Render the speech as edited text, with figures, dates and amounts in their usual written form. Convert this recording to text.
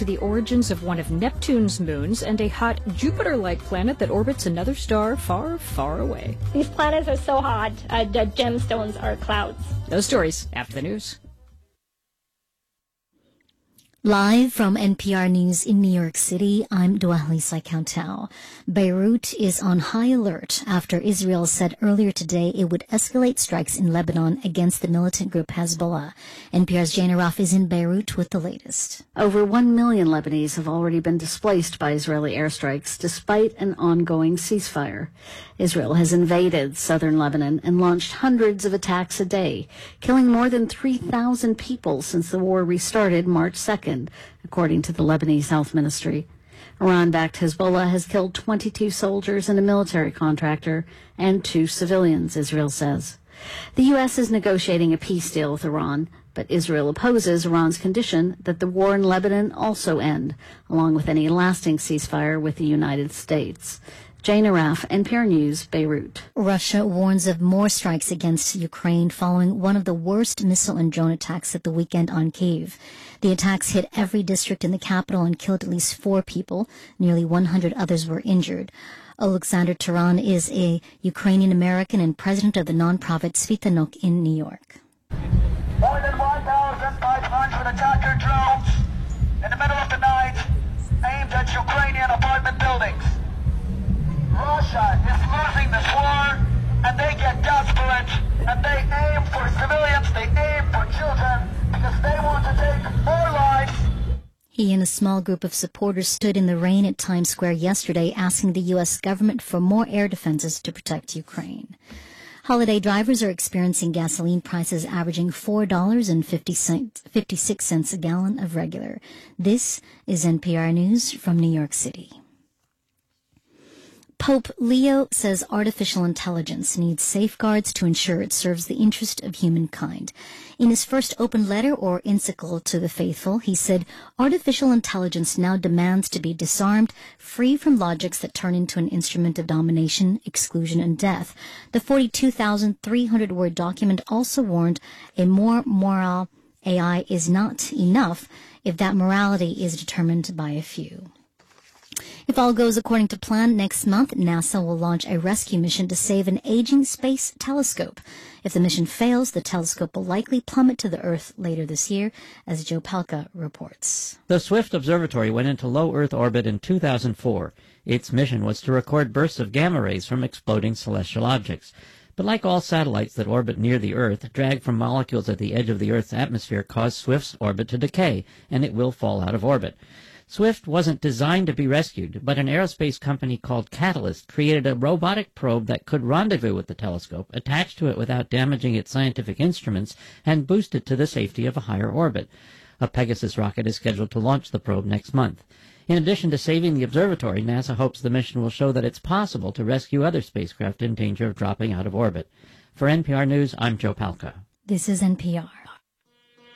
to the origins of one of Neptune's moons and a hot Jupiter-like planet that orbits another star far, far away. These planets are so hot, the gemstones are clouds. Those stories after the news. Live from NPR News in New York City, I'm Dwalisa Countau. Beirut is on high alert after Israel said earlier today it would escalate strikes in Lebanon against the militant group Hezbollah. NPR's Jane Araf is in Beirut with the latest. Over 1 million Lebanese have already been displaced by Israeli airstrikes despite an ongoing ceasefire. Israel has invaded southern Lebanon and launched hundreds of attacks a day, killing more than 3,000 people since the war restarted March 2nd. According to the Lebanese Health Ministry. Iran-backed Hezbollah has killed 22 soldiers and a military contractor and 2 civilians, Israel says. The U.S. is negotiating a peace deal with Iran, but Israel opposes Iran's condition that the war in Lebanon also end, along with any lasting ceasefire with the United States. Jane Araf, NPR News, Beirut. Russia warns of more strikes against Ukraine following one of the worst missile and drone attacks at the weekend on Kyiv. The attacks hit every district in the capital and killed at least 4 people. Nearly 100 others were injured. Alexander Taran is a Ukrainian-American and president of the nonprofit Svitanok in New York. More than 1,500 attacker drones in the middle of the night aimed at Ukrainian apartment buildings. Russia is losing this war, and they get desperate, and they aim for civilians, they aim for children, because they want to take more lives. He and a small group of supporters stood in the rain at Times Square yesterday asking the U.S. government for more air defenses to protect Ukraine. Holiday drivers are experiencing gasoline prices averaging $4.56 a gallon of regular. This is NPR News from New York City. Pope Leo says artificial intelligence needs safeguards to ensure it serves the interest of humankind. In his first open letter or encyclical to the faithful, he said artificial intelligence now demands to be disarmed, free from logics that turn into an instrument of domination, exclusion, and death. The 42,300-word document also warned a more moral AI is not enough if that morality is determined by a few. If all goes according to plan, next month, NASA will launch a rescue mission to save an aging space telescope. If the mission fails, the telescope will likely plummet to the Earth later this year, as Joe Palca reports. The Swift Observatory went into low Earth orbit in 2004. Its mission was to record bursts of gamma rays from exploding celestial objects. But like all satellites that orbit near the Earth, drag from molecules at the edge of the Earth's atmosphere caused Swift's orbit to decay, and it will fall out of orbit. Swift wasn't designed to be rescued, but an aerospace company called Catalyst created a robotic probe that could rendezvous with the telescope, attach to it without damaging its scientific instruments, and boost it to the safety of a higher orbit. A Pegasus rocket is scheduled to launch the probe next month. In addition to saving the observatory, NASA hopes the mission will show that it's possible to rescue other spacecraft in danger of dropping out of orbit. For NPR News, I'm Joe Palca. This is NPR.